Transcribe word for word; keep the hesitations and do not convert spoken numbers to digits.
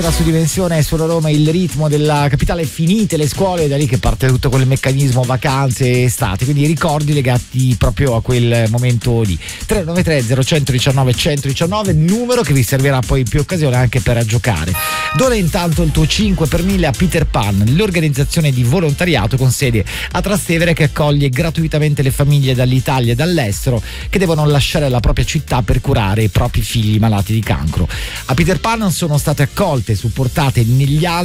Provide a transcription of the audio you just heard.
Su Dimensione Suono Roma, il ritmo della capitale, finite le scuole, da lì che parte tutto quel meccanismo vacanze estate, quindi ricordi legati proprio a quel momento lì. Tre nove tre zero uno uno uno uno uno nove, numero che vi servirà poi in più occasioni anche per giocare. Dona intanto il tuo cinque per mille a Peter Pan, l'organizzazione di volontariato con sede a Trastevere che accoglie gratuitamente le famiglie dall'Italia e dall'estero che devono lasciare la propria città per curare i propri figli malati di cancro. A Peter Pan sono state accolte, supportate negli anni